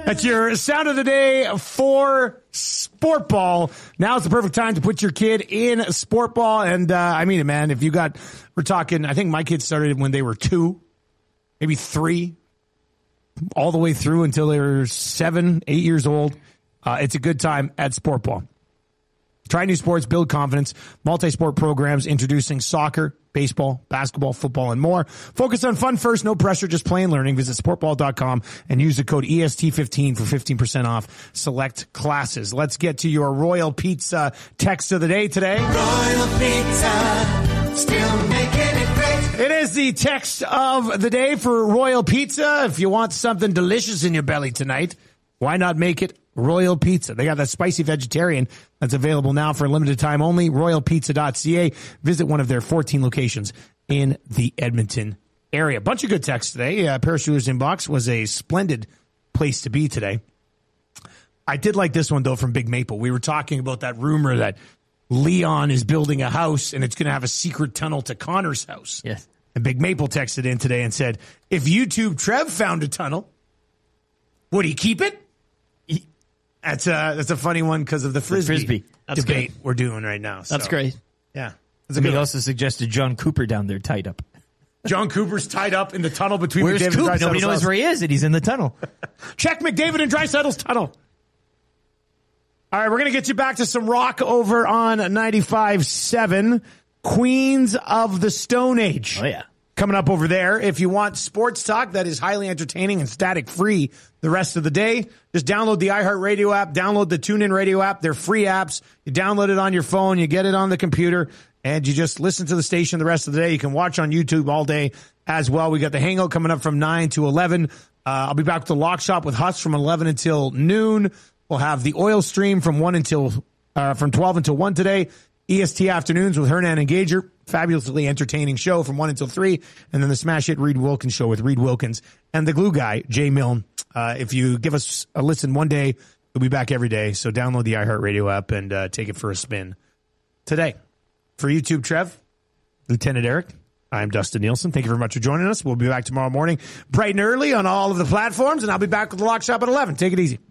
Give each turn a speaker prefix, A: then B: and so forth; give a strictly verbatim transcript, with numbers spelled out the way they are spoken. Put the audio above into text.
A: That's your sound of the day for sport ball. Now's the perfect time to put your kid in sport ball. And uh, I mean it, man. If you got, we're talking, I think my kids started when they were two, maybe three, all the way through until they were seven, eight years old. Uh, it's a good time at sport ball. Try new sports, build confidence. Multi-sport programs introducing soccer, baseball, basketball, football, and more. Focus on fun first, no pressure, just play and learning. Visit sport ball dot com and use the code E S T fifteen for fifteen percent off select classes. Let's get to your Royal Pizza text of the day today.
B: Royal Pizza, still making it great.
A: It is the text of the day for Royal Pizza. If you want something delicious in your belly tonight, why not make it Royal Pizza? They got that spicy vegetarian that's available now for a limited time only. royal pizza dot c a. Visit one of their fourteen locations in the Edmonton area. Bunch of good texts today. Uh, Parachuters Inbox was a splendid place to be today. I did like this one, though, from Big Maple. We were talking about that rumor that Leon is building a house and it's going to have a secret tunnel to Connor's house.
C: Yes.
A: And Big Maple texted in today and said, if YouTube Trev found a tunnel, would he keep it? That's a, that's a funny one because of the Frisbee,
C: the Frisbee. That's
A: debate
C: good.
A: we're doing right now.
C: That's
A: so,
C: great.
A: Yeah. That's
C: And
A: a good
C: he
A: one.
C: also suggested John Cooper down there tied up.
A: John Cooper's tied up in the tunnel between
C: Where's
A: McDavid and
C: Coop?
A: Dreisaitl's
C: Nobody knows
A: house.
C: where he is, and he's in the tunnel.
A: Check McDavid and Dreisaitl's tunnel. All right, we're going to get you back to some rock over on ninety-five seven. Queens of the Stone Age.
C: Oh, yeah.
A: Coming up over there. If you want sports talk that is highly entertaining and static free the rest of the day, just download the iHeartRadio app, download the TuneIn Radio app. They're free apps. You download it on your phone, you get it on the computer, and you just listen to the station the rest of the day. You can watch on YouTube all day as well. We got the Hangout coming up from nine to eleven. Uh, I'll be back with the Lock Shop with Huss from eleven until noon. We'll have the Oil Stream from one until uh, from twelve until one today. E S T Afternoons with Hernan and Gager. Fabulously entertaining show from one until three. And then the smash hit Reed Wilkins show with Reed Wilkins and the glue guy, Jay Milne. Uh, if you give us a listen one day, we'll be back every day. So download the iHeartRadio app and uh, take it for a spin today. For YouTube, Trev, Lieutenant Eric, I'm Dustin Nielsen. Thank you very much for joining us. We'll be back tomorrow morning bright and early on all of the platforms, and I'll be back with the Lock Shop at eleven. Take it easy.